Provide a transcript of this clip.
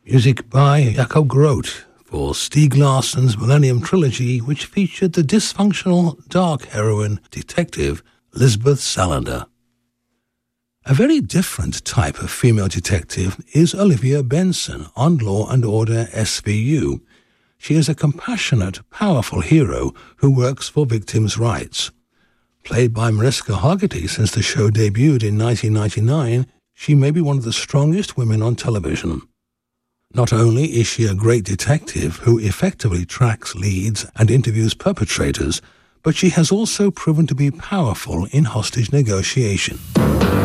Music by Jakob Groth for Stieg Larsson's Millennium Trilogy, which featured the dysfunctional dark heroine detective Lisbeth Salander. A very different type of female detective is Olivia Benson on Law & Order SVU. She is a compassionate, powerful hero who works for victims' rights. Played by Mariska Hargitay since the show debuted in 1999, she may be one of the strongest women on television. Not only is she a great detective who effectively tracks leads and interviews perpetrators, but she has also proven to be powerful in hostage negotiation.